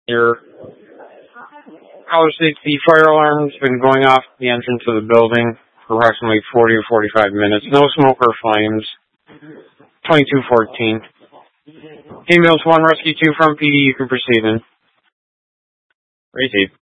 Your the fire alarm's been going off at the entrance of the building for approximately 40 or 45 minutes. No smoke or flames. 2214. Emails 1 Rescue 2 from PD. You can proceed in. Receive.